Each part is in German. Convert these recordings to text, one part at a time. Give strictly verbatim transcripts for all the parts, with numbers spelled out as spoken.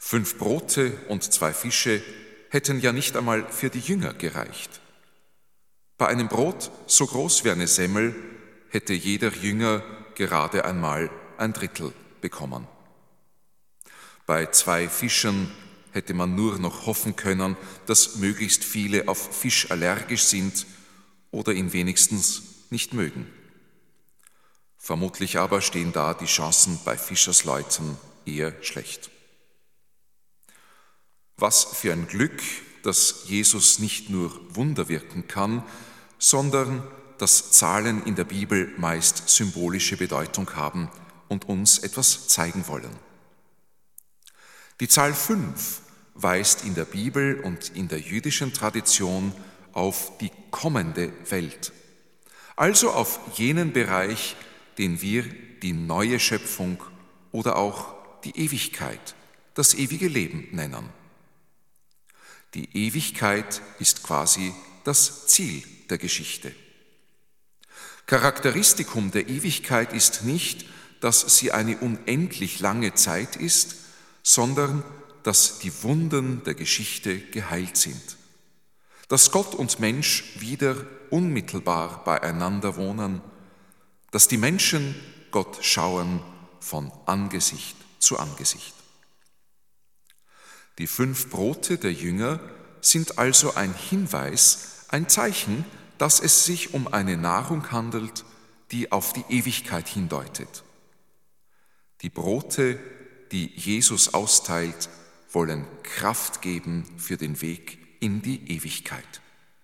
Fünf Brote und zwei Fische hätten ja nicht einmal für die Jünger gereicht. Bei einem Brot so groß wie eine Semmel hätte jeder Jünger gerade einmal ein Drittel bekommen. Bei zwei Fischen hätte man nur noch hoffen können, dass möglichst viele auf Fisch allergisch sind oder ihn wenigstens nicht mögen. Vermutlich aber stehen da die Chancen bei Fischersleuten eher schlecht. Was für ein Glück, dass Jesus nicht nur Wunder wirken kann, sondern dass Zahlen in der Bibel meist symbolische Bedeutung haben und uns etwas zeigen wollen. Die Zahl fünf weist in der Bibel und in der jüdischen Tradition auf die kommende Welt, also auf jenen Bereich, den wir die neue Schöpfung oder auch die Ewigkeit, das ewige Leben nennen. Die Ewigkeit ist quasi das Ziel der Geschichte. Charakteristikum der Ewigkeit ist nicht, dass sie eine unendlich lange Zeit ist, sondern dass die Wunden der Geschichte geheilt sind, dass Gott und Mensch wieder unmittelbar beieinander wohnen, dass die Menschen Gott schauen von Angesicht zu Angesicht. Die fünf Brote der Jünger sind also ein Hinweis, ein Zeichen, dass es sich um eine Nahrung handelt, die auf die Ewigkeit hindeutet. Die Brote, die Jesus austeilt, wollen Kraft geben für den Weg in die Ewigkeit.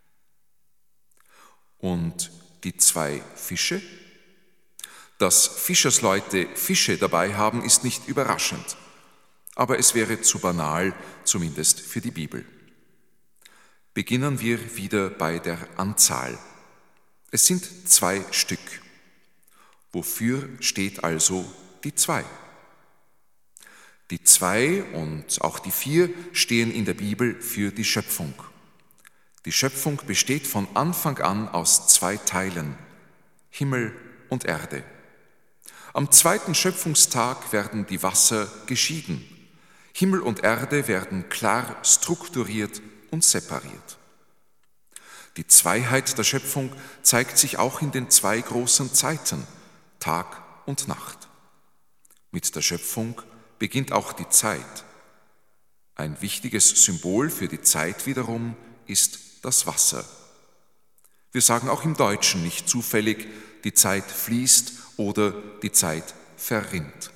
Und die zwei Fische? Dass Fischersleute Fische dabei haben, ist nicht überraschend, aber es wäre zu banal, zumindest für die Bibel. Beginnen wir wieder bei der Anzahl. Es sind zwei Stück. Wofür steht also die zwei? Die zwei und auch die vier stehen in der Bibel für die Schöpfung. Die Schöpfung besteht von Anfang an aus zwei Teilen, Himmel und Erde. Am zweiten Schöpfungstag werden die Wasser geschieden. Himmel und Erde werden klar strukturiert und separiert. Die Zweiheit der Schöpfung zeigt sich auch in den zwei großen Zeiten, Tag und Nacht. Mit der Schöpfung beginnt auch die Zeit. Ein wichtiges Symbol für die Zeit wiederum ist das Wasser. Wir sagen auch im Deutschen nicht zufällig, die Zeit fließt oder die Zeit verrinnt.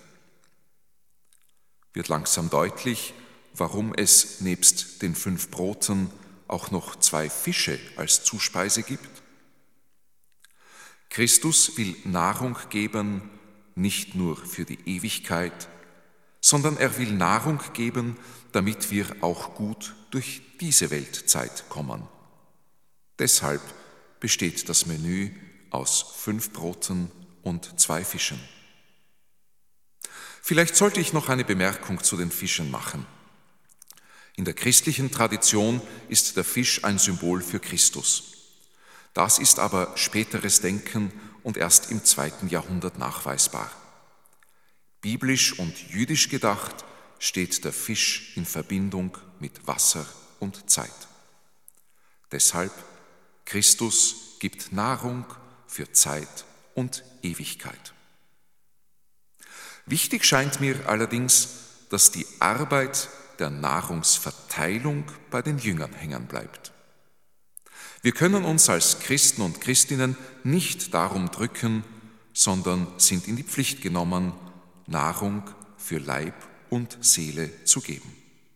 Wird langsam deutlich, warum es nebst den fünf Broten auch noch zwei Fische als Zuspeise gibt? Christus will Nahrung geben, nicht nur für die Ewigkeit, sondern er will Nahrung geben, damit wir auch gut durch diese Weltzeit kommen. Deshalb besteht das Menü aus fünf Broten und zwei Fischen. Vielleicht sollte ich noch eine Bemerkung zu den Fischen machen. In der christlichen Tradition ist der Fisch ein Symbol für Christus. Das ist aber späteres Denken und erst im zweiten Jahrhundert nachweisbar. Biblisch und jüdisch gedacht steht der Fisch in Verbindung mit Wasser und Zeit. Deshalb, Christus gibt Nahrung für Zeit und Ewigkeit. Wichtig scheint mir allerdings, dass die Arbeit der Nahrungsverteilung bei den Jüngern hängen bleibt. Wir können uns als Christen und Christinnen nicht darum drücken, sondern sind in die Pflicht genommen, Nahrung für Leib und Seele zu geben.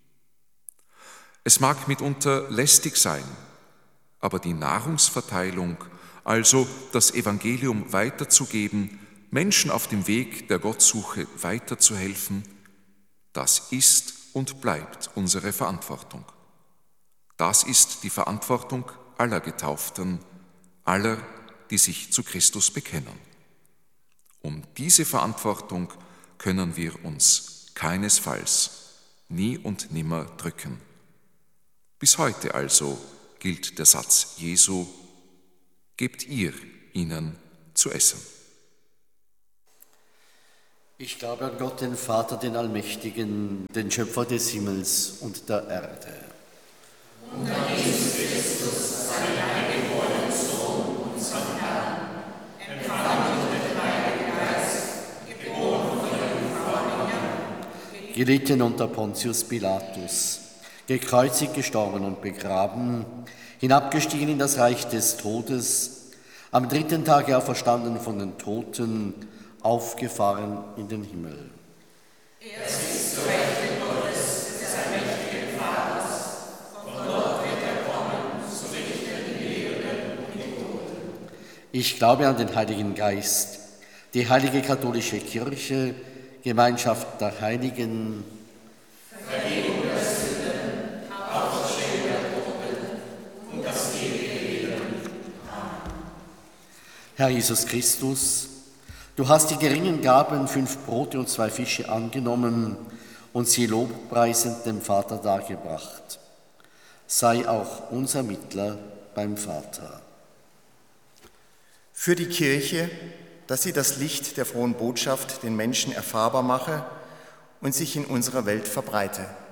Es mag mitunter lästig sein, aber die Nahrungsverteilung, also das Evangelium weiterzugeben, Menschen auf dem Weg der Gottsuche weiterzuhelfen, das ist und bleibt unsere Verantwortung. Das ist die Verantwortung aller Getauften, aller, die sich zu Christus bekennen. Um diese Verantwortung können wir uns keinesfalls, nie und nimmer drücken. Bis heute also gilt der Satz Jesu: Gebt ihr ihnen zu essen. Ich glaube an Gott, den Vater, den Allmächtigen, den Schöpfer des Himmels und der Erde. Und an Jesus Christus, seinen eingeborenen Sohn, unseren Herrn, empfangen durch den Heiligen Geist, geboren von der Jungfrau Maria, gelitten unter Pontius Pilatus, gekreuzigt, gestorben und begraben, hinabgestiegen in das Reich des Todes, am dritten Tage auferstanden von den Toten, aufgefahren in den Himmel. Er sitzt zu Rechten Gottes, des allmächtigen Vaters. Von dort wird er kommen, zu richten die Lebenden und die Toten. Ich glaube an den Heiligen Geist, die heilige katholische Kirche, Gemeinschaft der Heiligen, Vergebung der Sünden, Auferstehung der Toten und das ewige Leben. Amen. Herr Jesus Christus, du hast die geringen Gaben, fünf Brote und zwei Fische angenommen und sie lobpreisend dem Vater dargebracht. Sei auch unser Mittler beim Vater. Für die Kirche, dass sie das Licht der frohen Botschaft den Menschen erfahrbar mache und sich in unserer Welt verbreite.